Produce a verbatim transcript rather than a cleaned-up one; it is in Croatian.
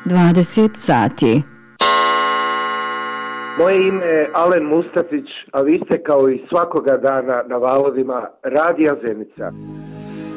dvadeset sati. Moje ime je Alen Mustafić, a vi ste kao i svakoga dana na valovima Radija Zenica.